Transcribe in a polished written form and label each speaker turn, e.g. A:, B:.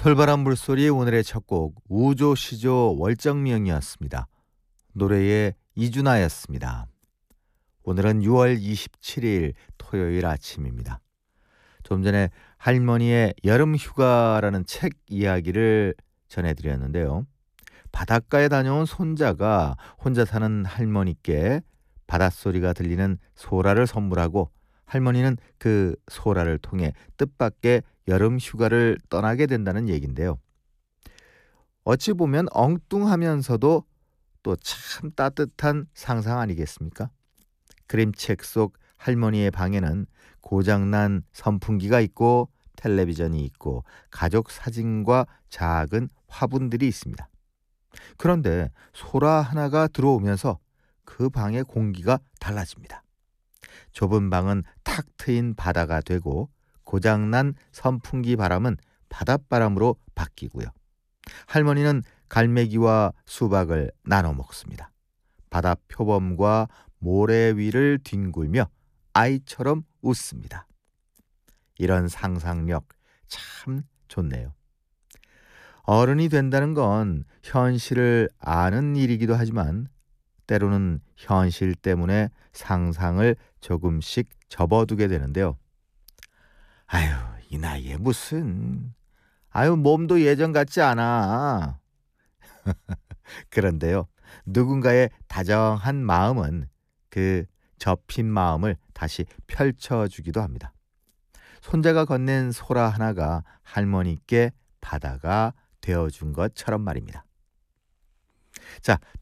A: 솔바람 물소리 오늘의 첫 곡 우조시조 월정명이었습니다. 노래의 이준하였습니다. 오늘은 6월 27일 토요일 아침입니다. 좀 전에 할머니의 여름휴가라는 책 이야기를 전해드렸는데요. 바닷가에 다녀온 손자가 혼자 사는 할머니께 바닷소리가 들리는 소라를 선물하고 할머니는 그 소라를 통해 뜻밖의 여름휴가를 떠나게 된다는 얘기인데요. 어찌 보면 엉뚱하면서도 또 참 따뜻한 상상 아니겠습니까? 그림책 속 할머니의 방에는 고장난 선풍기가 있고 텔레비전이 있고 가족 사진과 작은 화분들이 있습니다. 그런데 소라 하나가 들어오면서 그 방의 공기가 달라집니다. 좁은 방은 탁 트인 바다가 되고 고장난 선풍기 바람은 바닷바람으로 바뀌고요. 할머니는 갈매기와 수박을 나눠 먹습니다. 바다 표범과 모래 위를 뒹굴며 아이처럼 웃습니다. 이런 상상력 참 좋네요. 어른이 된다는 건 현실을 아는 일이기도 하지만 때로는 현실 때문에 상상을 조금씩 접어두게 되는데요. 아유, 이 나이에 무슨... 아유, 몸도 예전 같지 않아. 그런데요, 누군가의 다정한 마음은 그 접힌 마음을 다시 펼쳐주기도 합니다. 손자가 건넨 소라 하나가 할머니께 바다가 되어준 것처럼 말입니다. 자,